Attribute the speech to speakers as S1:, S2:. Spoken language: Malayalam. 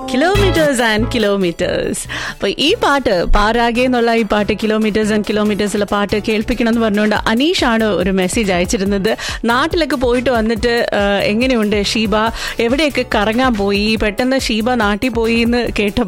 S1: Kilometres and kilometres. അപ്പൊ ഈ പാട്ട് പാരാഗെ എന്നുള്ള ഈ പാട്ട് കിലോമീറ്റേഴ്സ് ആൻഡ് കിലോമീറ്റേഴ്സിലെ പാട്ട് കേൾപ്പിക്കണം എന്ന് പറഞ്ഞുകൊണ്ട് അനീഷാണ് ഒരു മെസ്സേജ് അയച്ചിരുന്നത്. നാട്ടിലൊക്കെ പോയിട്ട് വന്നിട്ട് എങ്ങനെയുണ്ട് ഷീബ, എവിടെയൊക്കെ കറങ്ങാൻ പോയി, പെട്ടെന്ന് ഷീബ നാട്ടിൽ പോയി എന്ന് കേട്ടപ്പോൾ